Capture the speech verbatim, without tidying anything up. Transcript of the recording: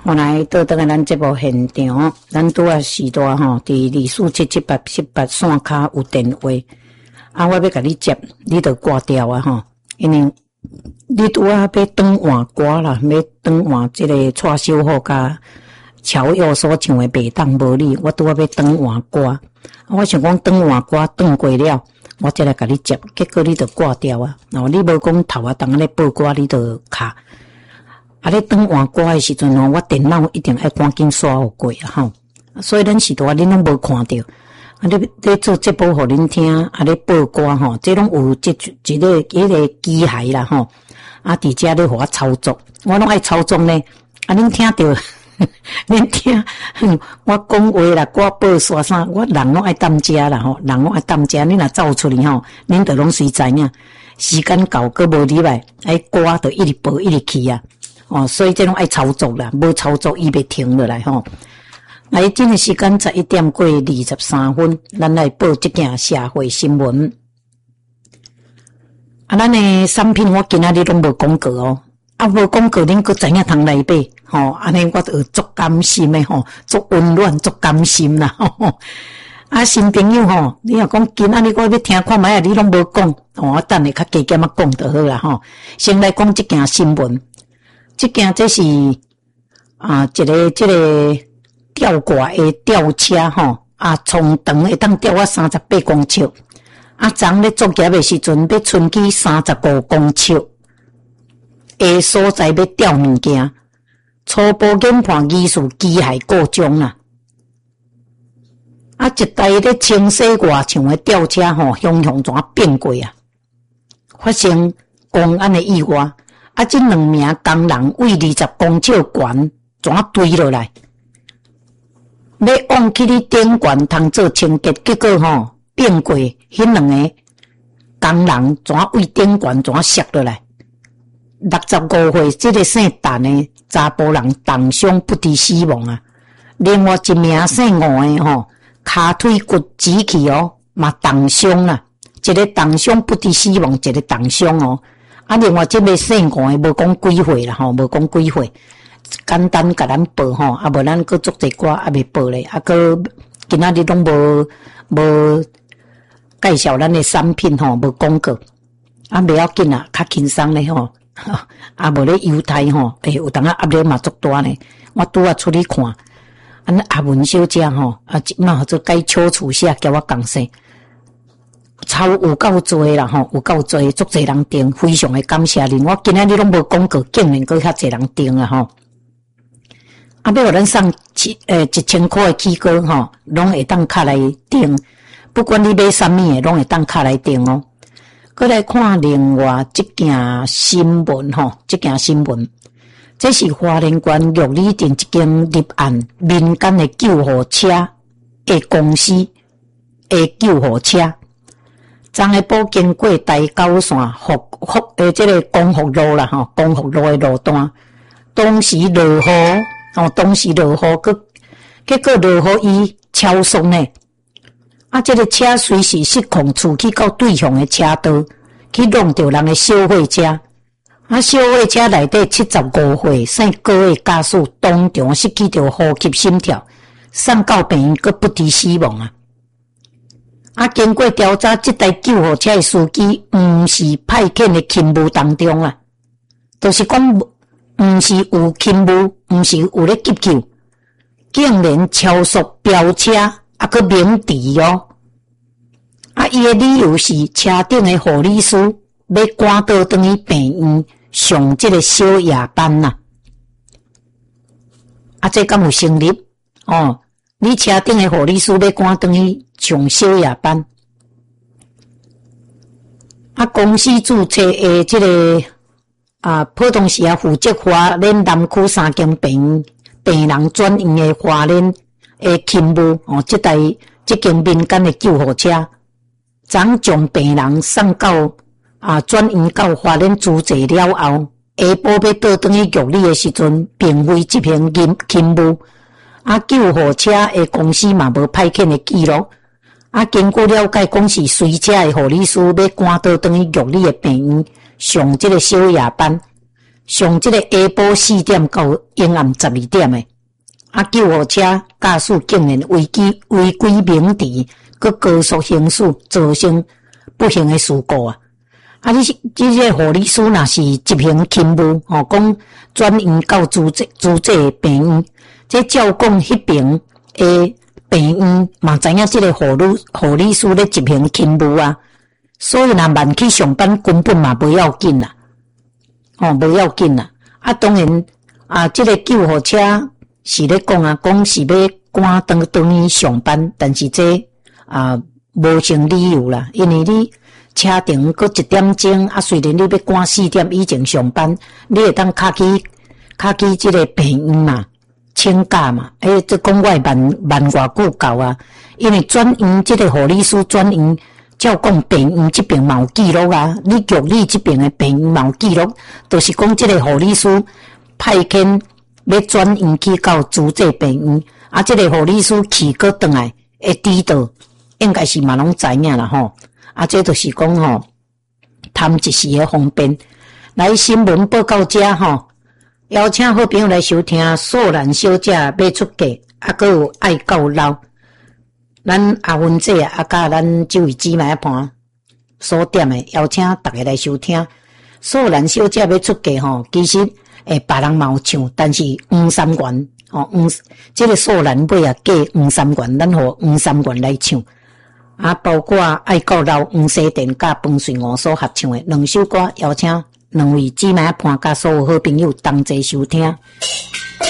后来倒转来咱节目现场，咱拄啊时代吼，伫二四七七八七八线卡有电话，啊，我要甲你接，你着挂掉啊吼，因为你拄啊要转换歌啦，要转换即个蔡小虎甲乔佑所唱的袂当无你，我拄啊要转换歌，我想讲转换歌转过了，我才来甲你接，结果你着挂掉啊，然后你无讲头啊，当安尼报歌你着卡。啊！咧转换歌诶时阵吼，我电脑一定要赶紧刷好过啊吼，所以咱时代恁拢无看到。啊，咧咧做节目互恁听，啊咧报歌吼，这拢有即一个一个机械啦吼，啊伫遮咧互我操作，我拢爱操作呢。啊，恁听到，恁听，我讲话啦，我报刷啥，我人拢爱担遮啦吼，人拢爱担遮，恁若走出去吼，恁着拢随知影，时间到佫无入来，哎歌着一直报一直去啊。哦，所以这种爱操作啦，无操作伊袂停落来吼。来，今个时间十一点过二十三分，咱来报这件社会新闻。啊，咱的产品我今仔日拢无广告哦，啊无广告恁佫知影通来买，吼，安尼我就足甘心的吼，足温暖，足甘心啦。吼啊，新朋友吼，你若讲今仔日我要听看卖啊，你拢无讲，哦，我等下较加减啊讲就好啦吼。先来讲这件新闻。这件这是啊，一个这个吊挂的吊车吼，啊，从长会当吊我三十八公尺，啊，昨咧作业的时阵要伸去三十五公尺，下所在要吊物件，初步研判疑似机械故障啦。啊，一台咧清洗外墙的吊车吼，向向怎变过啊？发生公安的意外。啊！这两名工人为二十公尺悬，怎堆落来？要往去你顶悬通做清洁，结果吼变过，迄两个工人怎为顶悬怎摔落来？六十五岁这个姓陈的查甫人重伤不治死亡啊！另外一名姓吴的吼，骹腿骨趾去哦，嘛重伤啦。一个重伤不治死亡，一个重伤哦。啊，另外即个姓吴诶，无讲几岁啦吼，无讲几岁，简单甲咱报吼，啊无咱佫做一寡啊未报咧，啊佫今仔日拢无无介绍咱诶产品吼，无广告，啊袂要紧啦，较轻松咧吼，啊无咧犹太吼，诶、欸、有当啊压力嘛足大咧，我拄啊出去看，啊那阿文小姐吼，啊即嘛做该笑厝下叫我讲声。超有够多啦吼，有够多，足侪人订，非常的感谢恁。我今仔日拢无广告，竟然佫遐侪人订啊吼！啊，要互咱送七诶一千块的起膏吼，拢会当卡来订，不管你买啥物诶，拢会当卡来订哦。佮来看另外一件新闻吼，这件新闻，这是花莲县玉里镇一间立案民间的救护车的公司的救护车。昨下晡经过大九线福福诶，这个光复路啦吼，光复路诶路段，当时落雨，哦，当时落雨，佮结果落雨伊超速呢。啊，这个车随时失控触去到对向诶车道，去弄着人诶小货车。啊，小货车内底七十五岁姓高诶驾驶当场失去着呼吸心跳，送到病院佮不治死亡啊。啊，经过调查，这台救护车的司机毋是派遣的勤务当中啦，就是讲毋是有勤务，毋是有咧急救，竟然超速飙车，啊，佮鸣笛哦。啊，伊的理由是车顶的护理师要赶倒转去病院上这个小夜班啦。啊，这敢有成立？哦，你车顶的护理师要赶倒去上小夜班，啊，公司注册的这个啊，普通时啊负责花莲南区三间病病人转院的花莲的勤务哦，这台这间民间的救护车，昨将病人送到啊转院到花莲主治了后，下晡要倒转去玉里的时阵，并非执行勤勤务，啊，救护车的公司嘛无派遣的记录。啊，经过了解，讲是随车的护理师要赶倒转去玉里的病院上这个小夜班， 上即个下晡四点到阴暗十二点诶，啊，救护车驾驶竟然违规违规鸣笛，佮高速行驶，造成不幸诶事故啊！啊，你即个护理师若是执行勤务，吼，讲转院到主治主治病院，这照讲迄边诶病院嘛知影即个护理护理师咧执行勤务啊，所以若慢去上班根本嘛不要紧啦。哦，无要紧啦。啊，当然啊，这个救护车是咧讲啊，讲是要赶当当去上班，但是这啊无成理由啦，因为你车程搁一点钟，啊，虽然你要赶四点以前上班，你会当卡去卡去这个病院嘛，请假嘛，诶、欸，这讲我慢慢偌久到啊，因为转院这个护理师转院。照讲病院这边嘛有记录啊，你局里这边的病院嘛有记录，就是讲这个护理师派遣要转院去到主治病院，啊，这个护理师去过转来会迟到，应该是嘛拢知影啦吼。啊，这就是讲吼，贪一时的方便。来新闻报告遮吼，邀请好朋友来收听素兰小姐要出嫁，啊，佮有爱到老。咱阿芬姐啊，啊，甲咱这位姊妹盘所点的邀请大家来收听。素兰小姐要出嫁吼，其实诶，别人嘛有唱，但是黄三元吼，黄这个素兰尾啊，嫁黄三元，咱互黄三元来唱。啊，包括爱到老黄西田甲彭水娥所合唱的两首歌，邀请两位姊妹盘甲所有好朋友同齐收听。